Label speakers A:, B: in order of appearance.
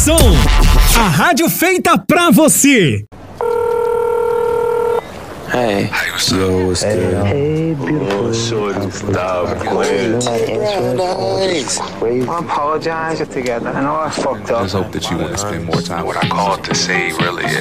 A: som. A rádio feita pra você.
B: Hey.
C: Hey, what's up?
B: What's good?
D: Hey, beautiful.
C: Oh, shorty, stop playing.
D: I apologize together. I know I fucked up.
C: I just hope that you want to spend more time. What I called to say really